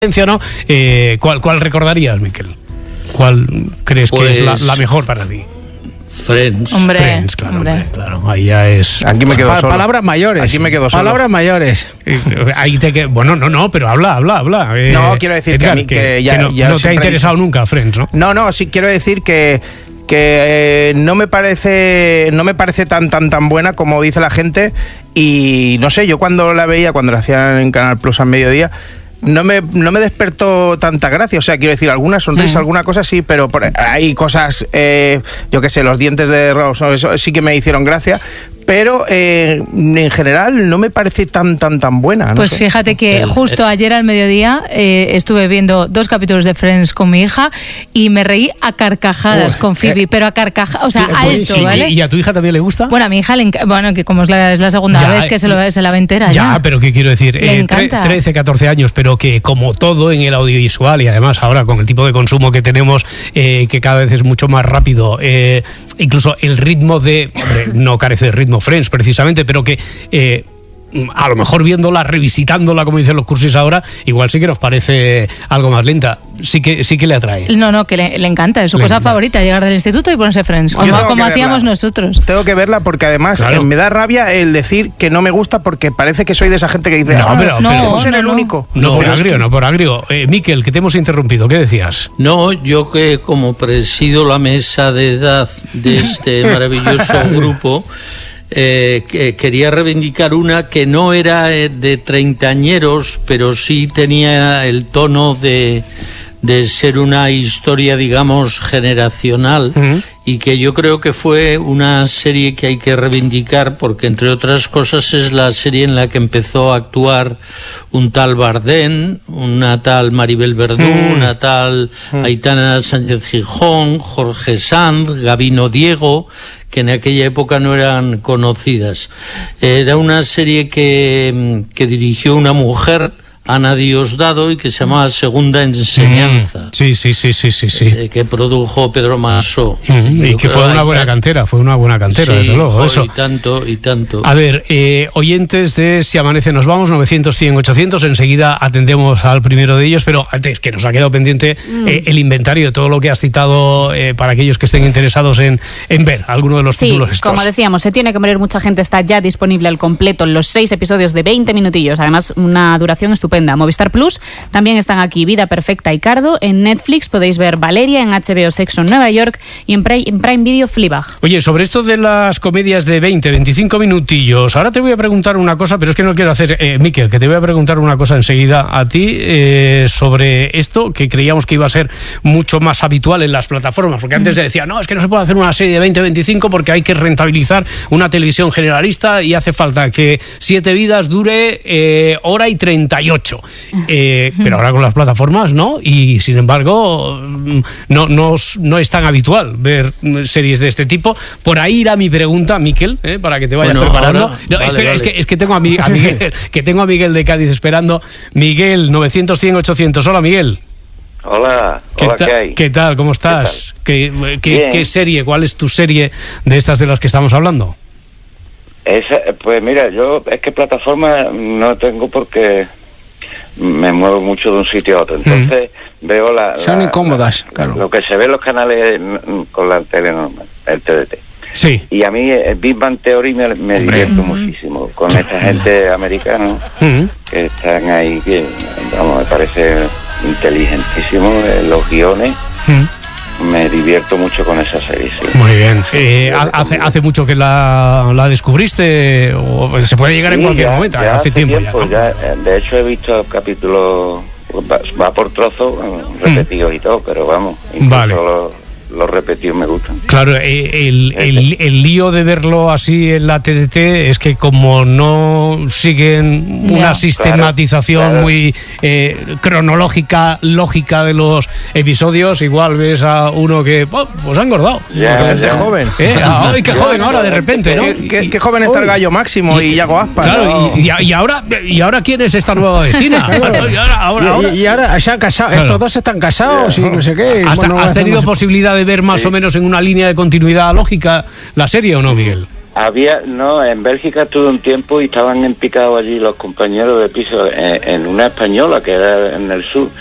¿no? ¿Cuál recordarías, Miquel? ¿Cuál crees que es la mejor para ti? Friends. Hombre, Friends, claro, claro, ahí ya es. Aquí me quedo solo. Palabras mayores. Aquí me quedo solo. Palabras mayores. Ahí te quedo. Bueno, no, pero habla. No, quiero decir Edgar, que a mí que ya no te ha interesado nunca Friends, ¿no? No, sí quiero decir que no me parece tan buena como dice la gente. Y no sé, yo cuando la veía, cuando la hacían en Canal Plus al mediodía, no me despertó tanta gracia. O sea, quiero decir, alguna sonrisa, alguna cosa sí, pero hay cosas, yo qué sé, los dientes de Ross, eso sí que me hicieron gracia. Pero en general no me parece tan buena. No pues sé. Fíjate que justo ayer al mediodía estuve viendo 2 capítulos de Friends con mi hija y me reí a carcajadas con Phoebe, pero a carcajadas, o sea, alto, sí, ¿vale? ¿Y a tu hija también le gusta? Bueno, a mi hija bueno, que como es la segunda vez que se la ve entera. Ya, pero ¿qué quiero decir? Le encanta. 13, 14 años, pero que como todo en el audiovisual y además ahora con el tipo de consumo que tenemos, que cada vez es mucho más rápido, incluso el ritmo hombre, no carece de ritmo Friends precisamente, pero que a lo mejor viéndola, revisitándola, como dicen los cursis ahora, igual sí que nos parece algo más lenta. Sí que le atrae. No, que le encanta, es su cosa favorita, llegar del instituto y ponerse Friends, como hacíamos nosotros. Tengo que verla porque además me da rabia el decir que no me gusta, porque parece que soy de esa gente que dice no ser el único. No por agrio. Miquel, que te hemos interrumpido, ¿qué decías? No, yo que como presido la mesa de edad de este maravilloso grupo, quería reivindicar una que no era de treintañeros, pero sí tenía el tono de ser una historia, digamos, generacional, y que yo creo que fue una serie que hay que reivindicar porque, entre otras cosas, es la serie en la que empezó a actuar un tal Bardem, una tal Maribel Verdú, una tal Aitana Sánchez Gijón, Jorge Sanz, Gabino Diego, que en aquella época no eran conocidas. Era una serie que dirigió una mujer, Ana Diosdado, y que se llamaba Segunda Enseñanza. Sí. Que produjo Pedro Masó. Y que fue una buena cantera, desde luego. Eso. Y tanto. A ver, oyentes de Si Amanece Nos Vamos, 900, 100, 800, enseguida atendemos al primero de ellos, pero antes que nos ha quedado pendiente el inventario de todo lo que has citado para aquellos que estén interesados en ver alguno de los títulos estos. Como decíamos, Se tiene que morir mucha gente está ya disponible al completo, los 6 episodios de 20 minutillos, además una duración estupenda. Movistar Plus también están aquí Vida Perfecta y Cardo. En Netflix podéis ver Valeria, en HBO Sexo en Nueva York y en Prime Video Fleabag. Oye, sobre esto de las comedias de 20, 25 minutillos, ahora te voy a preguntar una cosa, pero es que no quiero hacer, Miquel, que te voy a preguntar una cosa enseguida a ti sobre esto, que creíamos que iba a ser mucho más habitual en las plataformas, porque antes se decía, no, es que no se puede hacer una serie de 20, 25 porque hay que rentabilizar una televisión generalista y hace falta que 7 vidas dure hora y 38. Pero ahora con las plataformas no, y sin embargo no es tan habitual ver series de este tipo. Por ahí irá mi pregunta, Miquel, para que te vayas preparando. Ahora, no, vale. Es que tengo a Miguel, que tengo a Miguel de Cádiz esperando. Miguel, 900, 100, 800. Hola, Miguel. Hola, ¿qué hay? ¿Qué tal? ¿Cómo estás? ¿Qué serie? ¿Cuál es tu serie de estas de las que estamos hablando? Pues mira, yo es que plataforma no tengo porque me muevo mucho de un sitio a otro, entonces veo son incómodas, claro. Lo que se ve en los canales con la tele normal, el TDT. Sí. Y a mí Big Bang Theory me divierto muchísimo con esta gente americana que están ahí, que vamos, me parece inteligentísimo los guiones. Me divierto mucho con esa serie, sí. Muy bien. ¿Hace mucho que la descubriste o se puede llegar en cualquier momento? Hace tiempo ya, ¿no? De hecho he visto capítulos, va por trozos, repetidos y todo, pero vamos, incluso los repetidos me gustan. Claro, el lío de verlo así en la TDT es que como no siguen una sistematización muy cronológica, lógica de los episodios, igual ves a uno que pues ha engordado. Ya. Joven. ¡Ay, qué joven ahora de repente, ¿no? Qué joven está el Gallo Máximo y Yago Aspas. Claro, y ahora ¿quién es esta nueva vecina? Y ahora se han casado, claro. Estos dos están casados y no sé qué. ¿Has tenido posibilidad de ver más o menos en una línea de continuidad lógica la serie o no, Miguel? En Bélgica estuve un tiempo y estaban empicados allí los compañeros de piso en una española que era en el sur.